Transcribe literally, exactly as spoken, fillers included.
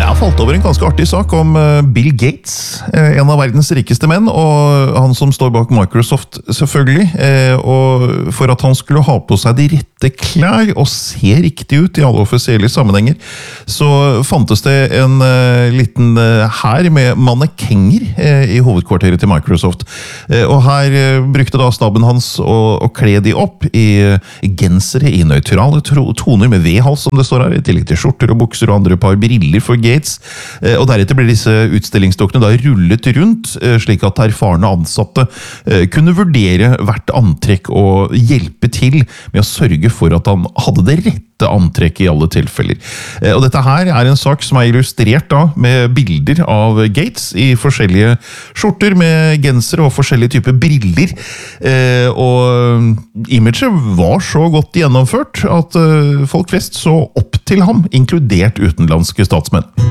Jeg falt over en ganske artig sak om Bill Gates, en av verdens rikeste menn, og han som står bak Microsoft selvfølgelig, og for at han skulle ha på seg de rette klær og se riktig ut i alle offisielle sammenhenger, så fantes det en liten hær med mannekenger i hovedkvarteret til Microsoft. Og her brukte da staben hans å, å kle de opp i gensere i nøytrale toner med V-hals, som det står her, i tillegg til skjorter og bukser og andre par briller for Gates. Og deretter ble disse utstillingsdokkene da rullet rundt, slik at erfarne ansatte kunne vurdere hvert antrekk og hjelpe til med å sørge for at han hadde det rette antrekk i alle tilfeller. Og dette her er en sak som er illustrert da med bilder av Gates i forskjellige skjorter med gensere og forskjellige typer briller. Og imaget var så godt gjennomført at folk flest så opp til ham, inkludert utenlandske statsmenn.